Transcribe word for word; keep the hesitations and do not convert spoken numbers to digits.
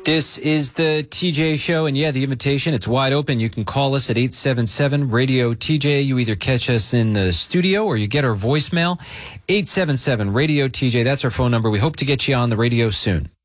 This is the T J Show, and yeah, the invitation, it's wide open. You can call us at eight seven seven, radio T J. You either catch us in the studio or you get our voicemail, eight seven seven, radio T J. That's our phone number. We hope to get you on the radio soon.